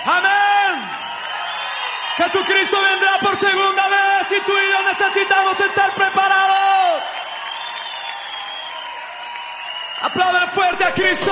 Amén. Jesucristo vendrá por segunda vez y tú y yo necesitamos estar preparados. Aplaudan fuerte a Cristo.